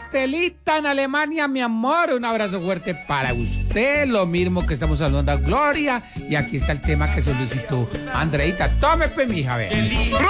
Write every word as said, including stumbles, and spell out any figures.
Estelita en Alemania, mi amor. Un abrazo fuerte para usted. Lo mismo que estamos hablando a Gloria. Y aquí está el tema que solicitó Andreita. Tome, pe, mija, a ver.